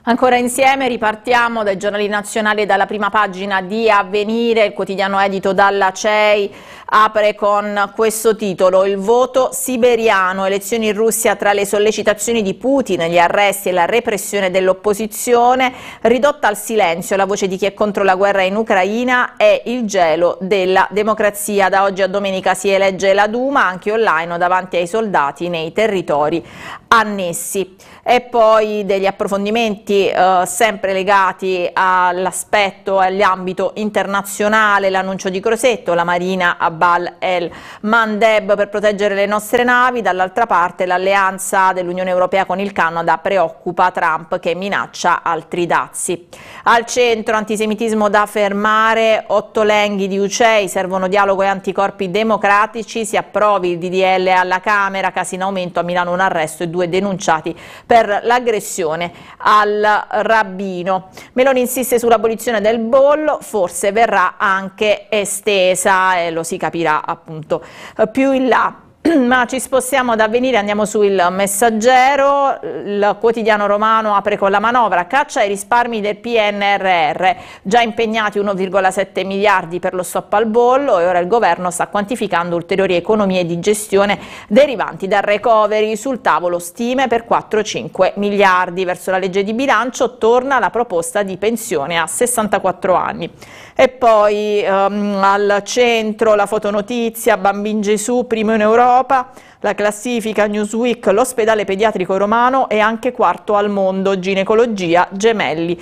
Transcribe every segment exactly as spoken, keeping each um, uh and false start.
Ancora insieme ripartiamo dai giornali nazionali, dalla prima pagina di Avvenire. Il quotidiano edito dalla C E I apre con questo titolo: il voto siberiano, elezioni in Russia tra le sollecitazioni di Putin, gli arresti e la repressione dell'opposizione, ridotta al silenzio la voce di chi è contro la guerra in Ucraina e il gelo della democrazia. Da oggi a domenica si elegge la Duma, anche online o davanti ai soldati nei territori annessi. E poi degli approfondimenti eh, sempre legati all'aspetto e all'ambito internazionale: l'annuncio di Crosetto, la Marina a Bab el Mandeb per proteggere le nostre navi, dall'altra parte l'alleanza dell'Unione Europea con il Canada preoccupa Trump che minaccia altri dazi. Al centro antisemitismo da fermare, otto lenghi di U C E I, servono dialogo e anticorpi democratici, si approvi il D D L alla Camera, casi in aumento, a Milano un arresto e due denunciati per l'aggressione al rabbino. Meloni insiste sull'abolizione del bollo, forse verrà anche estesa e lo si capirà appunto più in là. Ma ci spostiamo ad Avvenire, andiamo su Il Messaggero. Il quotidiano romano apre con la manovra: caccia ai risparmi del P N R R, già impegnati uno virgola sette miliardi per lo stop al bollo e ora il governo sta quantificando ulteriori economie di gestione derivanti dal recovery. Sul tavolo stime per quattro cinque miliardi. Verso la legge di bilancio torna la proposta di pensione a sessantaquattro anni. E poi um, al centro la fotonotizia: Bambin Gesù, primo in Europa. La classifica Newsweek: l'ospedale pediatrico romano è anche quarto al mondo, ginecologia Gemelli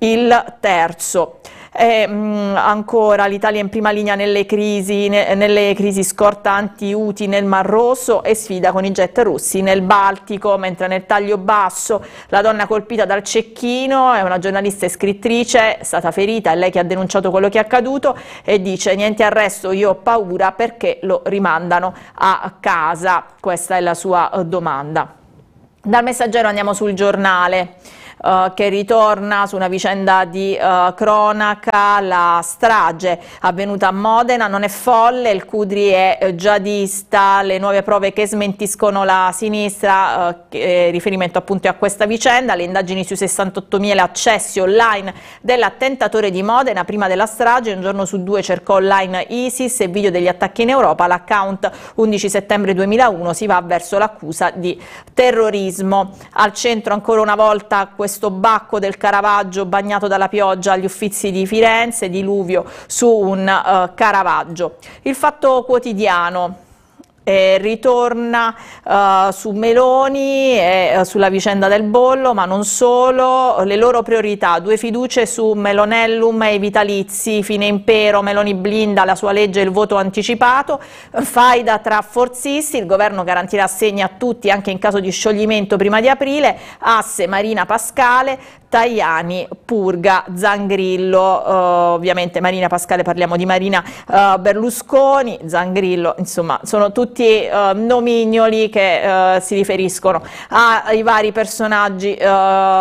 il terzo. E, mh, ancora l'Italia in prima linea nelle crisi, ne, nelle crisi scorta anti-Houthi nel Mar Rosso e sfida con i jet russi nel Baltico, mentre nel taglio basso la donna colpita dal cecchino è una giornalista e scrittrice, è stata ferita, è lei che ha denunciato quello che è accaduto e dice: niente arresto, io ho paura perché lo rimandano a casa. Questa è la sua uh, domanda. Dal Messaggero andiamo sul Giornale, Uh, che ritorna su una vicenda di uh, cronaca. La strage avvenuta a Modena non è folle, il Cudri è uh, jihadista, le nuove prove che smentiscono la sinistra, uh, che, eh, riferimento appunto a questa vicenda, le indagini sui sessantottomila accessi online dell'attentatore di Modena prima della strage. Un giorno su due cercò online ISIS e video degli attacchi in Europa, l'account undici settembre duemilauno, si va verso l'accusa di terrorismo. Al centro ancora una volta questo questo bacco del Caravaggio bagnato dalla pioggia agli Uffizi di Firenze, diluvio su un uh, Caravaggio. Il Fatto Quotidiano Eh, ritorna uh, su Meloni e uh, sulla vicenda del bollo, ma non solo. Le loro priorità: due fiducie su Melonellum e i vitalizi, fine impero, Meloni blinda la sua legge e il voto anticipato, faida tra forzisti, il governo garantirà assegni a tutti anche in caso di scioglimento prima di aprile, asse Marina Pascale, Tajani purga Zangrillo. Uh, ovviamente Marina Pascale, parliamo di Marina uh, Berlusconi, Zangrillo, insomma sono tutti uh, nomignoli che uh, si riferiscono ai vari personaggi uh,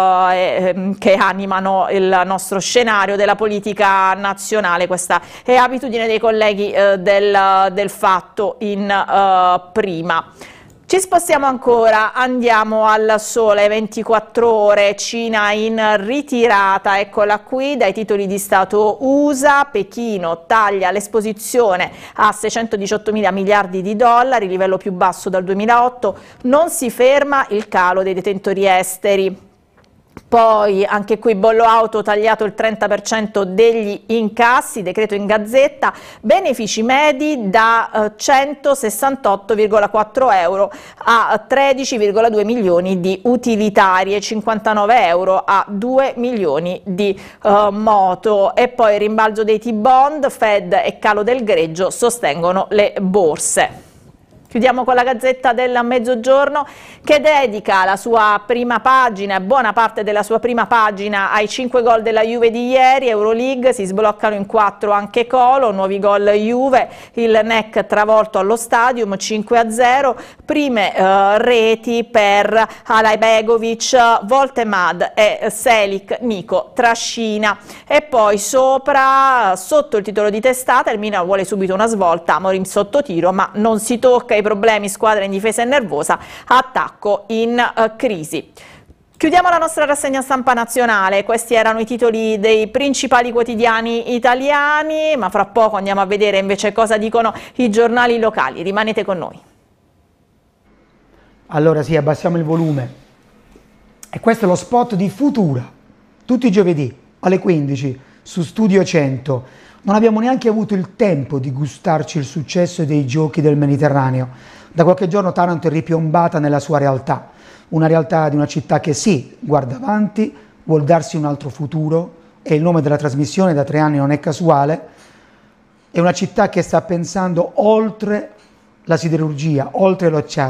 eh, che animano il nostro scenario della politica nazionale. Questa è abitudine dei colleghi uh, del, del Fatto in uh, prima. Ci spostiamo ancora, andiamo al Sole ventiquattro Ore, Cina in ritirata, eccola qui, dai titoli di Stato U S A, Pechino taglia l'esposizione a seicentodiciottomila miliardi di dollari, livello più basso dal duemilaotto, non si ferma il calo dei detentori esteri. Poi anche qui bollo auto tagliato il trenta per cento degli incassi, decreto in Gazzetta, benefici medi da eh, centosessantotto virgola quattro euro a tredici virgola due milioni di utilitarie, cinquantanove euro a due milioni di eh, moto. E poi rimbalzo dei T-bond, Fed e calo del greggio sostengono le borse. Chiudiamo con la Gazzetta del Mezzogiorno, che dedica la sua prima pagina, buona parte della sua prima pagina, ai cinque gol della Juve di ieri. Euroleague, si sbloccano in quattro anche Colo, nuovi gol Juve, il N E C travolto allo Stadium cinque a zero, prime eh, reti per Alajbegovic, Voltemad e Selic, Nico trascina. E poi sopra, sotto il titolo di testata, il Milan vuole subito una svolta, Amorim sotto tiro ma non si tocca i problemi, squadra in difesa e nervosa, attacco in uh, crisi. Chiudiamo la nostra rassegna stampa nazionale, questi erano i titoli dei principali quotidiani italiani, ma fra poco andiamo a vedere invece cosa dicono i giornali locali. Rimanete con noi. Allora sì, abbassiamo il volume. E questo è lo spot di Futura, tutti i giovedì alle quindici su Studio cento. Non abbiamo neanche avuto il tempo di gustarci il successo dei giochi del Mediterraneo. Da qualche giorno Taranto è ripiombata nella sua realtà. Una realtà di una città che sì, guarda avanti, vuol darsi un altro futuro, e il nome della trasmissione da tre anni non è casuale. È una città che sta pensando oltre la siderurgia, oltre l'acciaio.